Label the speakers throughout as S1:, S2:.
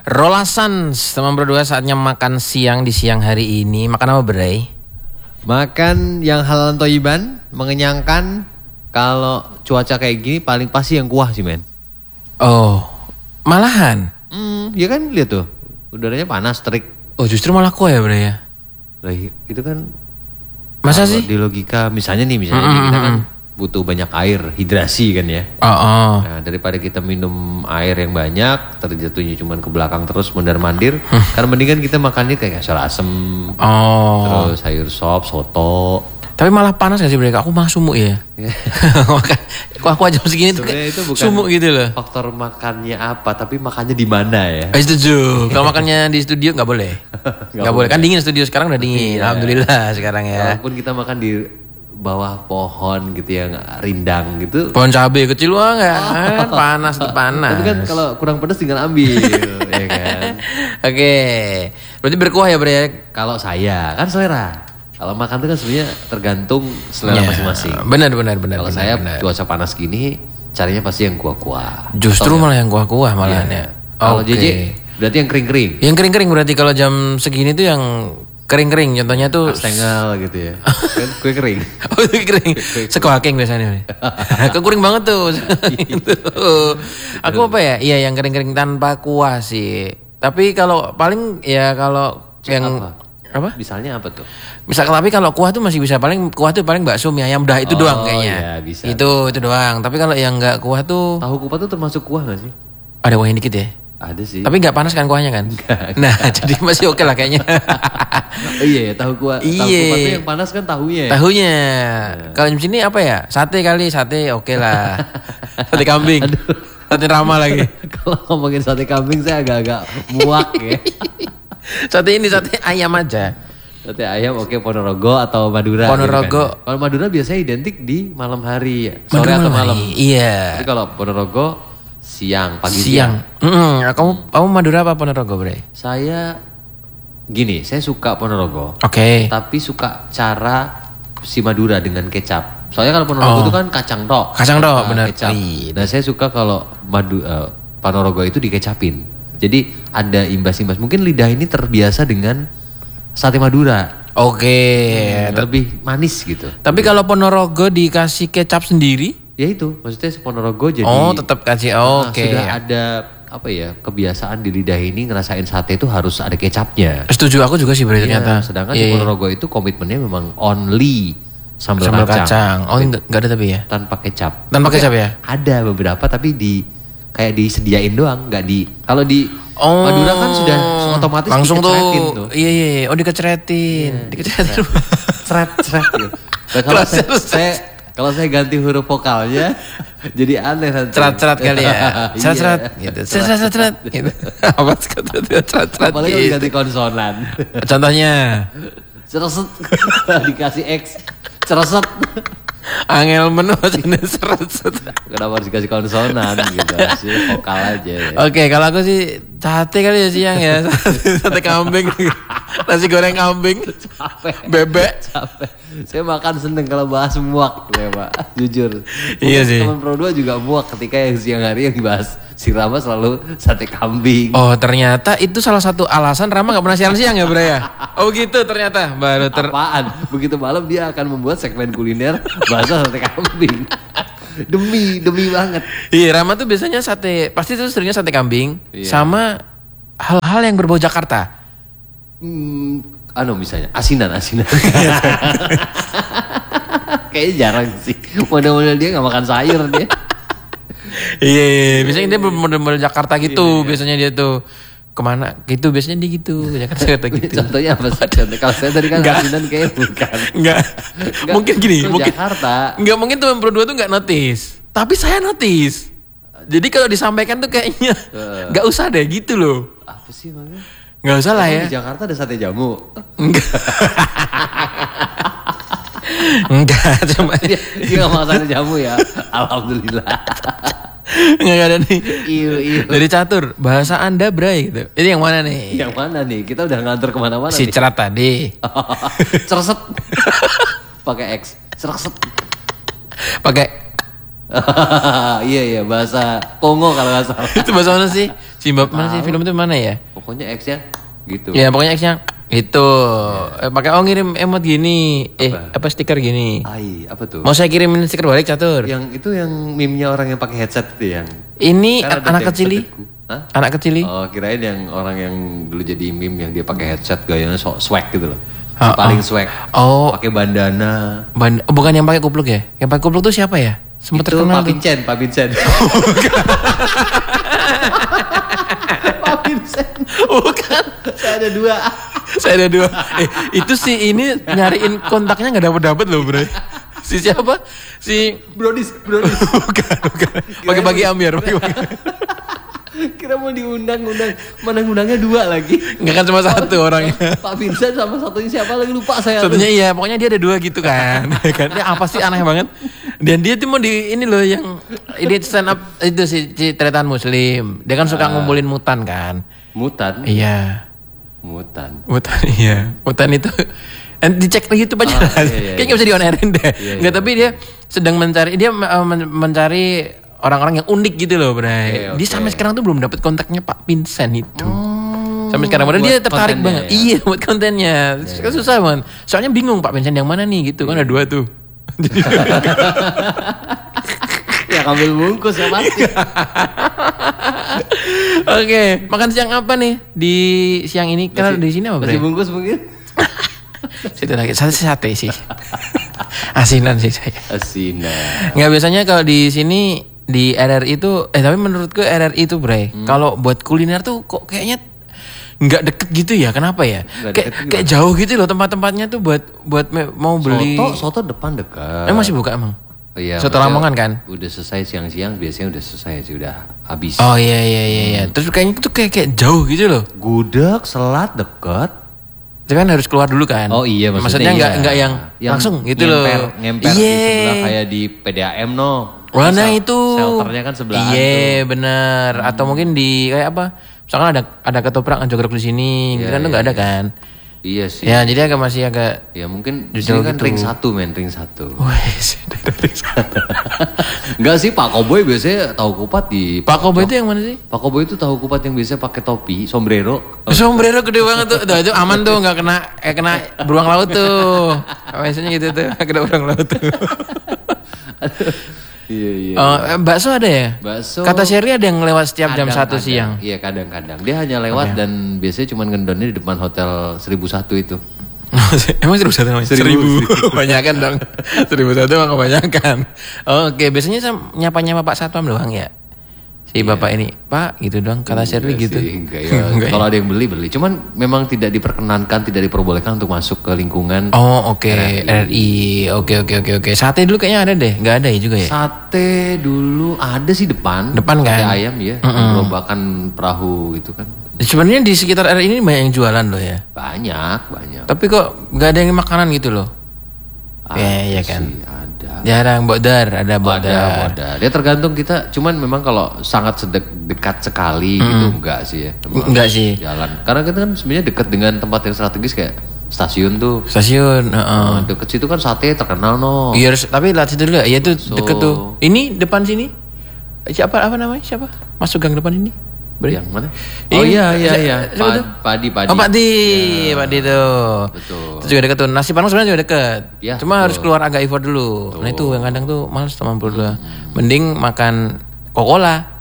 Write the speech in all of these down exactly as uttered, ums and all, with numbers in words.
S1: Rolasan, teman berdua saatnya makan siang di siang hari ini. Makan apa, Bray?
S2: Makan yang halal toyiban, mengenyangkan. Kalau cuaca kayak gini paling pasti yang kuah sih, men.
S1: Oh, malahan?
S2: Hmm, ya kan lihat tuh, udaranya panas, terik.
S1: Oh, justru malah kuah ya, Bray ya?
S2: Lah, itu kan
S1: masa
S2: kalau
S1: sih?
S2: di logika misalnya nih, misalnya
S1: Mm,
S2: nih,
S1: mm,
S2: kita kan
S1: mm.
S2: butuh banyak air, hidrasi kan ya.
S1: Oh, oh.
S2: Nah, daripada kita minum air yang banyak, terjatuhnya cuman ke belakang terus mondar-mandir, kan mendingan kita makannya kayak sayur asem,
S1: Oh.
S2: terus sayur sop, soto.
S1: Tapi malah panas gak sih, Bray? Aku malah sumuk ya. Kok aku aja segini tuh
S2: Sebenarnya itu bukan
S1: sumuk gitu loh.
S2: faktor makannya apa, tapi makannya di mana ya.
S1: Eh, setuju. Kalau makannya di studio nggak boleh.
S2: Nggak
S1: Nggak boleh. Kan dingin studio sekarang udah dingin.
S2: Iya.
S1: Alhamdulillah sekarang ya.
S2: Walaupun kita makan di bawah pohon gitu yang rindang gitu.
S1: Pohon cabai kecil banget kan, panas tuh panas.
S2: Tapi kan kalau kurang pedas tinggal ambil, ya kan.
S1: Oke, berarti berkuah ya, Bray?
S2: Kalau saya kan selera. Kalau makan itu kan sebenarnya tergantung selera
S1: Ya,
S2: masing-masing.
S1: benar benar benar.
S2: Kalau
S1: benar,
S2: saya
S1: benar.
S2: cuaca panas gini, carinya pasti yang kuah-kuah.
S1: Justru
S2: Atau
S1: malah yang kuah-kuah malahan ya.
S2: Kalau
S1: Oke.
S2: J J berarti yang kering-kering.
S1: Yang kering-kering berarti kalau jam segini tuh yang kering-kering. Contohnya tuh
S2: Astengel gitu ya. Kan kue kering.
S1: oh, itu kering. Sekuaking biasanya. Kekuring banget tuh. Tuh. Aku apa ya? Iya yang kering-kering tanpa kuah sih. Tapi kalau paling ya kalau yang
S2: Apa?
S1: apa?
S2: Misalnya apa tuh?
S1: Misal tapi kalau kuah tuh masih bisa paling kuah tuh paling bakso mie ayam dah itu
S2: Oh,
S1: doang kayaknya.
S2: iya, bisa,
S1: itu itu doang. Tapi kalau yang enggak kuah tuh
S2: Tahu kupat tuh termasuk kuah gak sih?
S1: ada kuahnya dikit ya.
S2: Ada sih.
S1: Tapi enggak panas kan kuahnya kan? Nah, jadi masih oke lah kayaknya.
S2: Oh iya ya, tahu kuah. Tahu
S1: Iya.
S2: kupat tuh yang panas kan tahunya.
S1: Tahunya. Kalau di sini apa ya? Sate kali, sate oke lah. Sate kambing. Sate Rama lagi.
S2: Kalau ngomongin sate kambing saya agak-agak muak ya.
S1: Sate ini sate ayam aja.
S2: Sate ayam oke Ponorogo atau Madura.
S1: Ponorogo.
S2: Gitu kan. Kalau Madura biasanya identik di malam hari ya. Sore
S1: Madura
S2: atau
S1: malam
S2: malam.
S1: hari, iya.
S2: Tapi kalau Ponorogo siang, pagi
S1: Siang. Mm-mm. Kamu kamu Madura apa Ponorogo, Bray?
S2: Saya gini, saya suka Ponorogo.
S1: Oke.
S2: Tapi suka cara si Madura dengan kecap. Soalnya kalau Ponorogo
S1: Oh.
S2: itu kan kacang tok.
S1: Kacang tok,
S2: Nah,
S1: benar.
S2: Kecap.
S1: Iya.
S2: Nah, saya suka kalau madu uh, Ponorogo itu dikecapin. Jadi ada imbas-imbas. Mungkin lidah ini terbiasa dengan sate Madura.
S1: Oke.
S2: Hmm, lebih manis gitu.
S1: Tapi kalau Ponorogo dikasih kecap sendiri?
S2: Ya itu, maksudnya Ponorogo jadi
S1: Oh, tetap kasih.
S2: Nah,
S1: Oke.
S2: sudah ada apa ya, kebiasaan di lidah ini ngerasain sate itu harus ada kecapnya.
S1: Setuju aku juga sih, Bray,
S2: Iya,
S1: ternyata.
S2: sedangkan
S1: Iya,
S2: di
S1: iya.
S2: Ponorogo itu komitmennya memang only sambal,
S1: Sambal
S2: kacang.
S1: kacang. Oh, enggak, enggak ada tapi ya.
S2: Tanpa kecap.
S1: Tanpa
S2: Tapi
S1: kecap ya?
S2: Ada beberapa tapi di kayak disediain doang, nggak di kalau di
S1: Oh,
S2: Madura kan sudah otomatis
S1: langsung
S2: dikeceretin
S1: tuh. Iya iya, iya. Oh dikeceretin. Dikeceretin.
S2: Ceret ceret gitu. Nah, kalau saya, saya kalau saya ganti huruf vokalnya jadi aneh nanti.
S1: Cerat-cerat kali ya.
S2: Iya.
S1: Cerat-cerat gitu. Cerat-cerat gitu. Apa sih kata dia cerat-cerat
S2: Apalagi kalau
S1: gitu.
S2: ganti konsonan.
S1: Contohnya
S2: Cereset dikasih X. Cereset.
S1: angel menu jenis seret-seret.
S2: Kenapa harus dikasih konsonan gitu sih, vokal aja ya.
S1: Oke, kalau aku sih sate kali ya siang ya. Sate, sate kambing. Nasi goreng kambing.
S2: Capek.
S1: Bebek.
S2: Capek. Saya makan seneng kalau bahas muak ya Pak, jujur.
S1: Iya sih.
S2: Teman Pro dua juga muak ketika yang siang hari yang dibahas si Rama selalu sate kambing.
S1: Oh, ternyata itu salah satu alasan Rama gak pernah siang-siang ya, Bray ya? Oh gitu ternyata. Baru ter...
S2: Apaan? Begitu malam dia akan membuat segmen kuliner bahasa sate kambing. Demi, demi banget.
S1: Iya, Rama tuh biasanya sate, pasti tuh seringnya sate kambing.
S2: Iya.
S1: Sama hal-hal yang berbau Jakarta.
S2: Hmm, anu misalnya asinan, asinan. Kayaknya jarang sih. Model-model dia nggak makan sayur dia.
S1: Iya, iya, biasanya dia model-model Jakarta gitu. Biasanya dia tuh kemana gitu, biasanya dia gitu. Jakarta gitu.
S2: Contohnya apa sih? Contoh, kalau saya tadi kan asinan kayaknya bukan.
S1: Enggak.
S2: Enggak,
S1: Mungkin gini,
S2: itu
S1: mungkin
S2: Jakarta.
S1: Enggak mungkin teman berdua tuh enggak notice. Tapi saya notice. Jadi kalau disampaikan tuh kayaknya enggak usah deh gitu loh.
S2: Apa sih makanya?
S1: Enggak usah lah ya.
S2: Di Jakarta ada sate jamu.
S1: Enggak. Enggak, cuma
S2: Dia, dia gak makan sate jamu ya. Alhamdulillah.
S1: enggak ada nih.
S2: Iyo, iyo.
S1: Dari catur, bahasa Anda Bray gitu. Ini yang mana nih?
S2: Yang mana nih? Kita udah ngantor kemana-mana
S1: Si
S2: nih.
S1: cerat tadi.
S2: Cerset. Pakai X. Cerset.
S1: Pakai
S2: Iya iya bahasa Kongo kalau nggak salah.
S1: Itu bahasa mana sih? Simbab mana sih film itu mana ya?
S2: Pokoknya X-nya gitu.
S1: Ya pokoknya X-nya itu. Eh, pakai oh ngirim emot gini. Eh apa, apa stiker gini?
S2: Ai, apa tuh?
S1: Mau saya kirimin stiker balik catur.
S2: Yang itu yang meme-nya orang yang pakai headset itu yang.
S1: Ini anak kecil.
S2: Hah?
S1: Anak kecil.
S2: Oh, kirain yang orang yang dulu jadi meme yang dia pakai headset gayanya sok swag gitu loh.
S1: Ha,
S2: paling
S1: oh.
S2: swag.
S1: Oh.
S2: Pakai bandana.
S1: Band oh, bukan yang pakai kupluk ya? Yang pakai kupluk tuh siapa ya? Sempat
S2: itu
S1: terkenal
S2: Pak Vincent, Pak Vincent. Pak Vincent.
S1: Bukan.
S2: Saya ada dua.
S1: Saya ada dua. Eh, itu sih ini nyariin kontaknya nggak dapet dapet loh, bro. Si siapa? Si
S2: Brodis, Brodis.
S1: bukan, bukan. Bagi-bagi Amir, bagi-bagi.
S2: Kira mau diundang-undang, mana undangnya dua lagi.
S1: Nggak kan cuma satu orangnya.
S2: Pak Vincent sama satunya siapa lagi lupa saya.
S1: Satunya iya, pokoknya dia ada dua gitu kan. Kan dia apa sih aneh banget. Dan dia tuh mau di ini loh yang ini stand up itu si, si Tretan Muslim. Dia kan suka ngumpulin mutan kan.
S2: Mutan?
S1: Iya.
S2: Mutan.
S1: Mutan iya. Mutan itu eh, dicek di YouTube aja.
S2: Ah, iya, iya,
S1: Kayaknya bisa di on airin deh.
S2: Iya,
S1: Enggak,
S2: iya.
S1: tapi dia sedang mencari dia uh, men- mencari orang-orang yang unik gitu loh, Bray.
S2: Okay, okay.
S1: Dia sampai sekarang tuh belum dapat kontaknya Pak Vincent itu.
S2: Oh,
S1: sampai sekarang padahal dia tertarik banget.
S2: Ya?
S1: Iya, buat kontennya. Yeah, kan susah banget. Soalnya bingung Pak Vincent yang mana nih gitu kan ada dua tuh.
S2: Ya ambil bungkus ya pasti.
S1: Oke, makan siang apa nih di siang ini? Karena di sini apa, Bray?
S2: Masih bungkus mungkin?
S1: Situ lagi sate sate sih. Asinan sih saya.
S2: Asinan.
S1: Nggak, biasanya kalau di sini di R R I itu eh tapi menurutku R R I itu, Bray, hmm. kalau buat kuliner tuh kok kayaknya nggak deket gitu ya? Kenapa ya?
S2: Nggak
S1: kayak
S2: deket
S1: kayak jauh gitu loh tempat-tempatnya tuh buat buat me- mau beli.
S2: Soto, soto depan dekat.
S1: Eh masih buka emang?
S2: Oh, iya,
S1: soto Lamongan kan?
S2: Udah selesai siang-siang, biasanya udah selesai sih, udah habis.
S1: Oh iya iya iya iya. Hmm. Terus kayaknya tuh kayak kayak jauh gitu loh.
S2: Gudeg, selat dekat.
S1: Tapi kan harus keluar dulu kan?
S2: Oh iya, maksudnya,
S1: maksudnya nggak
S2: iya.
S1: nggak yang, yang langsung gitu
S2: ngemper,
S1: loh.
S2: Ngemper
S1: Iye.
S2: di sebelah kayak di P D A M no.
S1: Wah, nah itu.
S2: Shelternya kan sebelah.
S1: Iya bener. Hmm. Atau mungkin di kayak apa? Misalkan ada ada ketoprak jogrok di sini, gitu
S2: Iya,
S1: kan tuh
S2: iya,
S1: nggak ada
S2: iya.
S1: kan?
S2: Iya sih.
S1: Ya jadi agak masih agak.
S2: Ya mungkin di
S1: jauh
S2: sini kan
S1: gitu.
S2: ring satu men, ring satu.
S1: Wes, ring satu.
S2: Enggak sih, Pak Koboy biasanya tahu kupat di.
S1: Pak Koboy itu yang mana sih?
S2: Pak Koboy itu tahu kupat yang biasa pakai topi, sombrero.
S1: Sombrero gede banget tuh. Tuh, itu aman tuh, nggak kena eh kena beruang laut tuh. Biasanya gitu tuh, kena beruang laut tuh.
S2: Iya iya.
S1: Oh, eh, bakso ada ya?
S2: Bakso.
S1: Kata Sherry ada yang lewat setiap jam satu siang.
S2: Iya kadang-kadang. Dia hanya lewat
S1: Okay.
S2: dan biasanya cuma ngendonnya di depan hotel seribu satu itu.
S1: Emang seribu satu namanya?
S2: Seribu.
S1: Kebanyakan dong. Seribu satu emang kebanyakan. Oke, biasanya saya nyapa-nyapa Pak Satpam doang ya? Si yeah. Bapak ini, Pak gitu doang, kata Shirley gitu.
S2: Sih, enggak ya. Enggak kalau ya? Ada yang beli, beli. Cuman memang tidak diperkenankan, tidak diperbolehkan untuk masuk ke lingkungan.
S1: Oh oke, okay. R R I. Oke oke oke oke. Sate dulu kayaknya ada deh, nggak ada ya juga ya?
S2: Sate dulu ada sih depan.
S1: Depan kan?
S2: Sate ayam ya,
S1: Mm-mm.
S2: gerobakan perahu gitu kan.
S1: Sebenarnya di sekitar R R I ini banyak yang jualan loh ya.
S2: Banyak, banyak.
S1: Tapi kok nggak ada yang makanan gitu loh? Ya, ya kan.
S2: Sih, ada.
S1: Jarang bodar, ada bodar.
S2: Ada, bodar. Ya tergantung kita. Cuman memang kalau sangat sedek, dekat sekali
S1: Hmm.
S2: gitu enggak sih ya. Memang
S1: Enggak sih.
S2: Jalan. Karena kita kan sebenarnya dekat dengan tempat yang strategis kayak stasiun tuh.
S1: Stasiun, heeh.
S2: Nah, deket situ kan sate terkenal no.
S1: Iya, harus- tapi lihat situ dulu. Iya tuh
S2: So-
S1: deket tuh. Ini depan sini. Siapa apa namanya? Siapa? Masuk gang depan ini. Beri.
S2: Yang mana?
S1: Ini,
S2: Oh iya iya
S1: si-
S2: iya.
S1: siapa tuh?
S2: Pa- Padi Padi.
S1: Oh Pak Di,
S2: Ya.
S1: Pak Di tuh.
S2: Betul.
S1: Itu juga deket tuh. Nasi padang sebenarnya juga deket.
S2: Ya,
S1: Cuma
S2: betul.
S1: harus keluar agak effort dulu. Nah itu yang kadang tuh males teman berdua. Mending makan Coca-Cola.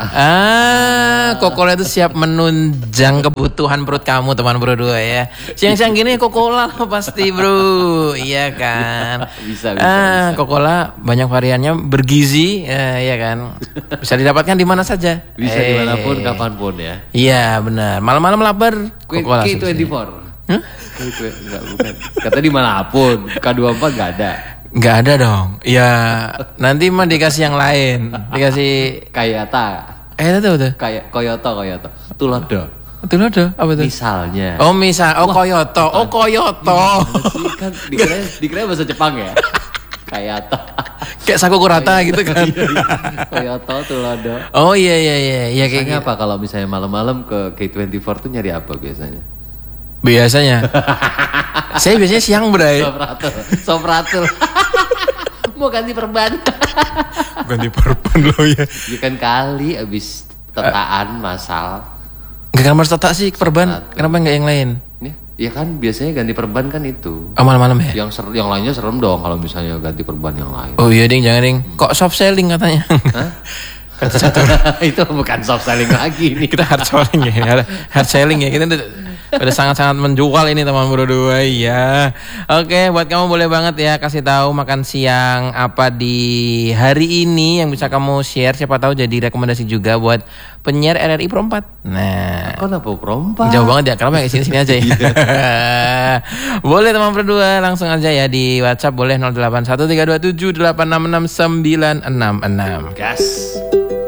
S1: Ah, Coca-Cola itu siap menunjang kebutuhan perut kamu teman berdua ya. Siang-siang gini Coca-Cola pasti bro, iya kan.
S2: Bisa, bisa,
S1: Ah,
S2: bisa.
S1: Coca-Cola banyak variannya, bergizi, ya, ya kan. Bisa didapatkan di mana saja.
S2: Bisa
S1: Eh,
S2: dimanapun kapanpun ya.
S1: Iya benar. Malam-malam lapar, Coca-Cola.
S2: K dua puluh empat.
S1: Hah?
S2: Enggak bukan. Kata dimanapun. K dua puluh empat enggak ada.
S1: Nggak ada dong. Ya nanti mah dikasih yang lain. Dikasih
S2: Kayata.
S1: eh itu tuh.
S2: Kayak Koyoto Koyoto. Tulodo.
S1: Itu ada apa tuh?
S2: Misalnya.
S1: Oh misal, oh Koyoto, oh Koyoto.
S2: Sih kan dikira dikira bahasa Jepang ya. Kayata.
S1: Kayak Sakukurata gitu kan.
S2: Koyoto Tulodo.
S1: Oh iya iya iya, iya kayak
S2: Biasanya
S1: gitu.
S2: apa kalau misalnya malam-malam ke K dua puluh empat tuh nyari apa biasanya?
S1: Biasanya. Saya biasanya siang, Bray.
S2: Sopratul. Sopratul. Mau ganti perban.
S1: Ganti perban lo ya.
S2: Ya kan kali abis tetaan masal.
S1: Enggak kan harus tetak sih perban. Kenapa enggak yang lain?
S2: Ya, ya kan biasanya ganti perban kan itu.
S1: Oh, malam-malam ya?
S2: Yang ser- yang lainnya serem dong kalau misalnya ganti perban yang lain.
S1: Oh iya ding, jangan ding. Kok soft selling katanya?
S2: Hah? Itu bukan soft selling lagi nih.
S1: Kita hard selling ya, hard selling ya. Kita udah, udah sangat-sangat menjual ini teman berdua ya. Oke, buat kamu boleh banget ya kasih tahu makan siang apa di hari ini yang bisa kamu share. Siapa tahu jadi rekomendasi juga buat penyiar R R I Pro empat. Nah,
S2: Kenapa perempat?
S1: jauh banget ya, kenapa nggak sini-sini aja ya. Boleh teman berdua langsung aja ya di WhatsApp boleh nol delapan satu tiga dua tujuh delapan enam enam sembilan enam enam.
S2: Gas.